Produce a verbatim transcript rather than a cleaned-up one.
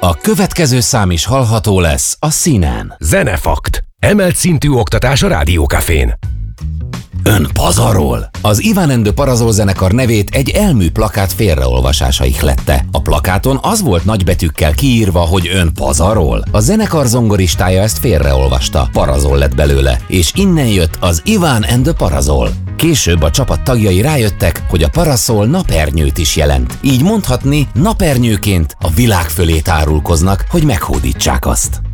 A következő szám is hallható lesz a színen. Zenefakt. Emelt szintű oktatás a Rádiókafén. Ön pazarol? Az Iván and the Parazol zenekar nevét egy elmű plakát félreolvasása ihlette. A plakáton az volt nagybetűkkel kiírva, hogy ön pazarol. A zenekar zongoristája ezt félreolvasta, Parazol lett belőle, és innen jött az Iván and the Parazol. Később a csapat tagjai rájöttek, hogy a paraszol napernyőt is jelent. Így mondhatni, napernyőként a világ fölé tárulkoznak, hogy meghódítsák azt.